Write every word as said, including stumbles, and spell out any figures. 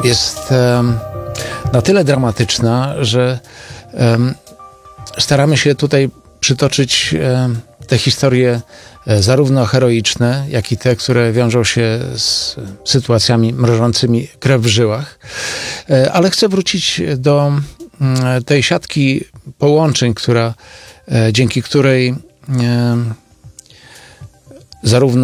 jest um, na tyle dramatyczna, że um, staramy się tutaj przytoczyć um, te historie zarówno heroiczne, jak i te, które wiążą się z sytuacjami mrożącymi krew w żyłach. Ale chcę wrócić do tej siatki połączeń, która, dzięki której zarówno